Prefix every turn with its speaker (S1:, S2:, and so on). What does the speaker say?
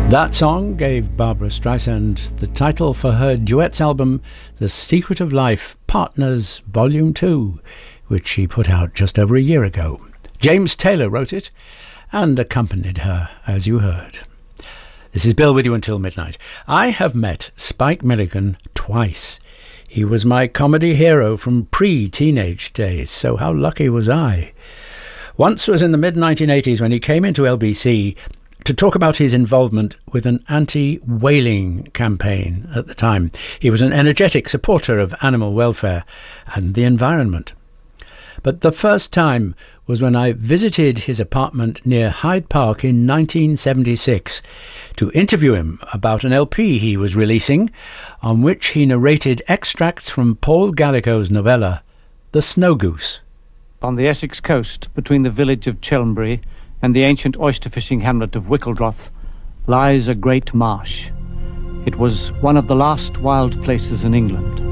S1: That song gave Barbra Streisand the title for her duets album The Secret of Life Partners Volume 2, which she put out just over a year ago. James Taylor wrote it and accompanied her, as you heard. This is Bill with you until midnight. I have met Spike Milligan twice. He was my comedy hero from pre-teenage days, so how lucky was I? Once was in the mid-1980s when he came into LBC to talk about his involvement with an anti-whaling campaign at the time. He was an energetic supporter of animal welfare and the environment. But the first time was when I visited his apartment near Hyde Park in 1976 to interview him about an LP he was releasing, on which he narrated extracts from Paul Gallico's novella, The Snow Goose.
S2: On the Essex coast, between the village of Chelmsbury and the ancient oyster-fishing hamlet of Wickledroth, lies a great marsh. It was one of the last wild places in England.